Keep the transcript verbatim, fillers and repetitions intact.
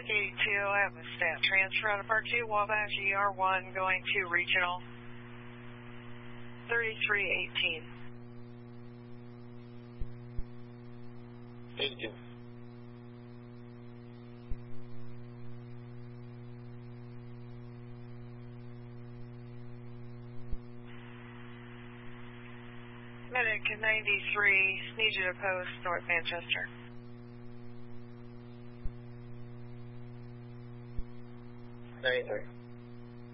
Medic eighty-two, I have a staff transfer out of Part two, Wabash E R one, going to Regional thirty-three eighteen. Thank you. Medic ninety-three, need you to post North Manchester. ninety-three.